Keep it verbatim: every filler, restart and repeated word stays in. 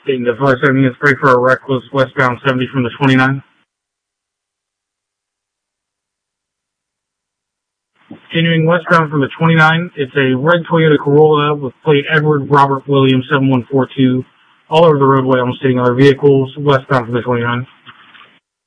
Taking the five seventy is break for a reckless westbound seventy from the twenty-nine. Continuing westbound from the twenty-nine, it's a red Toyota Corolla with plate Edward Robert Williams seven one four two, all over the roadway almost hitting other vehicles, westbound from the twenty-nine.